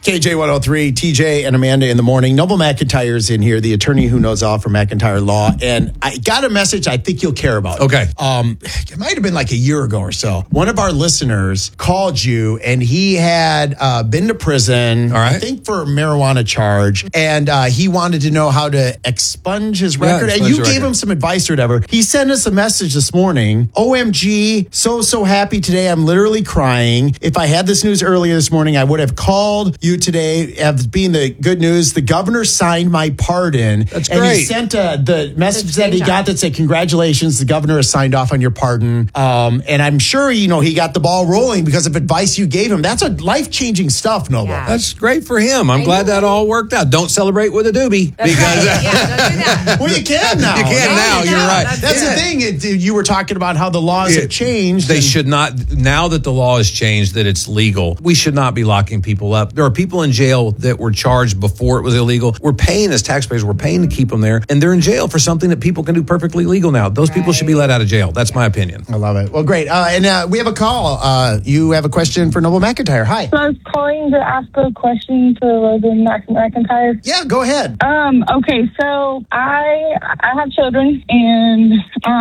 KJ 103, TJ and Amanda in the morning. Noble McIntyre's in here, the attorney who knows all from McIntyre Law. And I got a message I think you'll care about. Okay. It might have been like a year ago or so. One of our listeners called you and he had been to prison, all right, I think for a marijuana charge. And he wanted to know how to expunge his record. And you gave him some advice or whatever. He sent us a message this morning. OMG, so happy today. I'm literally crying. If I had this news earlier this morning, I would have called you today as being the good news. The governor signed my pardon. That's and great. He sent the message that he got that said, congratulations, the governor has signed off on your pardon. And I'm sure, he got the ball rolling because of advice you gave him. That's a life-changing stuff, Noble. Yeah. That's great for him. I'm glad that all worked out. Don't celebrate with a doobie. That's because right. Yeah, don't do that. Well, you can now. You can now. You're right. That's the thing. You were talking about how the laws have changed. They should not, now that the law has changed, that it's legal, we should not be locking people up. There are people in jail that were charged before it was illegal. We're paying as taxpayers, we're paying to keep them there, and they're in jail for something that people can do perfectly legal now. Those people should be let out of jail. That's my opinion. I love it. Well, great. And we have a call. You have a question for Noble McIntyre. Hi. So I was calling to ask a question to Logan McIntyre. Yeah, go ahead. Okay, so I have children, and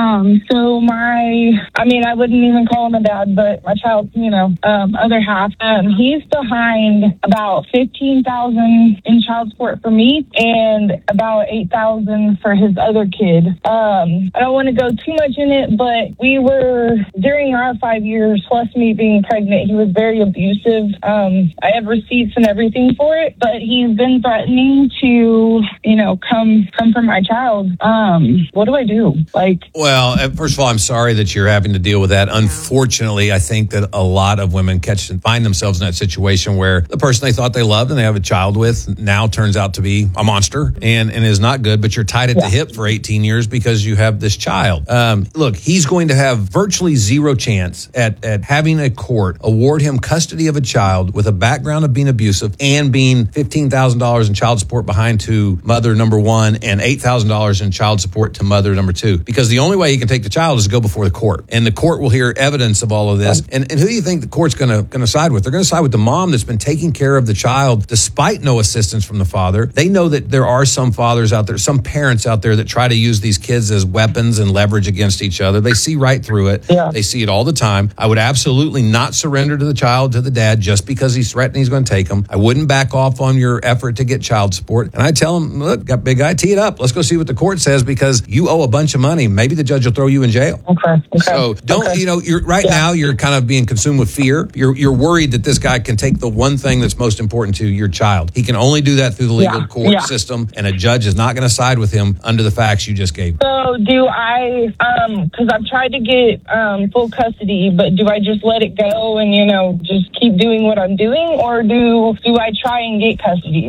I wouldn't even call him a dad, but my child, other half, he's behind about $15,000 in child support for me and about $8,000 for his other kid. I don't want to go too much in it, but we were, during our 5 years plus me being pregnant, he was very abusive. I have receipts and everything for it, but he's been threatening to, come for my child. What do I do? Well, first of all, I'm sorry that you're having to deal with that. Unfortunately, I think that a lot of women find themselves in that situation where the person they thought they loved and they have a child with now turns out to be a monster and is not good, but you're tied at the hip for 18 years because you have this child. Look, he's going to have virtually zero chance at having a court award him custody of a child with a background of being abusive and being $15,000 in child support behind to mother number one and $8,000 in child support to mother number two. Because the only way he can take the child is to go before the court. And the court will hear evidence of all of this. And who do you think the court's going to side with? They're going to side with the mom that's been taking care of the child despite no assistance from the father. They know that there are some fathers out there, some parents out there that try to use these kids as weapons and leverage against each other. They see right through it. Yeah. They see it all the time. I would absolutely not surrender to the child, to the dad, just because he's threatening he's going to take him. I wouldn't back off on your effort to get child support. And I tell him, look, got big guy, tee it up. Let's go see what the court says because you owe a bunch of money. Maybe the judge will throw you in jail. Okay. So don't, you're right now, you're kind of being consumed with fear. You're worried that this guy can take the one thing that's most important to your child. He can only do that through the legal court system, and a judge is not going to side with him under the facts you just gave. So do I, because I've tried to get full custody, but do I just let it go and, just keep doing what I'm doing, or do I try and get custody?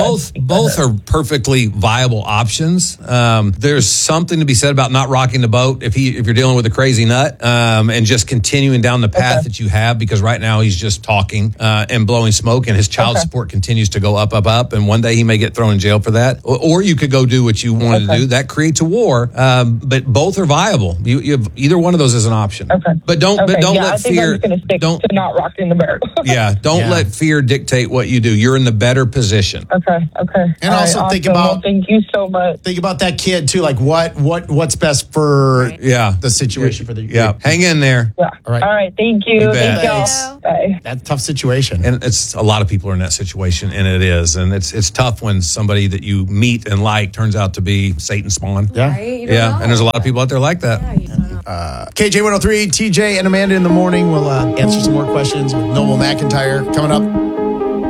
Both are perfectly viable options. There's something to be said about not rocking the boat if you're dealing with a crazy nut, and just continuing down the path that you have, because right now he's just talking and blowing smoke, and his child support continues to go up, and one day he may get thrown in jail for that. Or you could go do what you wanted to do. That creates a war, but both are viable. You have either one of those as an option. Okay. But don't let fear. I'm going to stick to not rocking the boat. Don't let fear dictate what you do. You're in the better position. Okay. And also think about. Well, thank you so much. Think about that kid too. Like what's best for the situation for the Hang in there. Yeah. All right. Thank you. Thank y'all. Bye. That's a tough situation. And it's a lot of people are in that situation, and it is. And it's tough when somebody that you meet and like turns out to be Satan's spawn. Yeah. Right? You don't know. And there's a lot of people out there like that. Yeah, you don't know. KJ 103, TJ and Amanda in the morning. We'll answer some more questions with Noble McIntyre coming up.